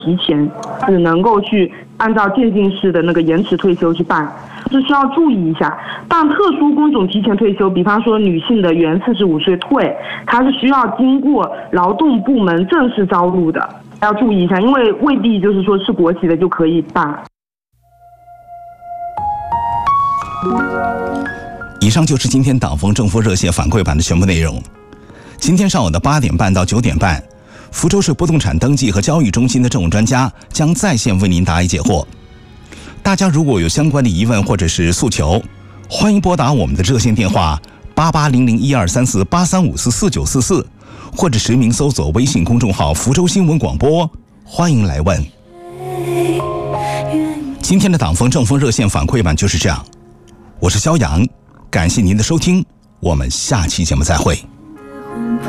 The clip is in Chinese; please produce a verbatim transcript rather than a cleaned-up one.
提前，只能够去按照渐进式的那个延迟退休去办，是需要注意一下。办特殊工种提前退休，比方说女性的原四十五岁退，它是需要经过劳动部门正式招录的，要注意一下，因为未必就是说是国企的就可以办。 以上就是今天党风政风热线反馈版的全部内容。今天上午的八点半到九点半，福州市不动产登记和交易中心的政务专家将在线为您答疑解惑。大家如果有相关的疑问或者是诉求，欢迎拨打我们的热线电话八八零零一二三四八三五四四九四四，或者实名搜索微信公众号福州新闻广播，欢迎来问。今天的党风政风热线反馈版就是这样，我是肖阳，感谢您的收听，我们下期节目再会。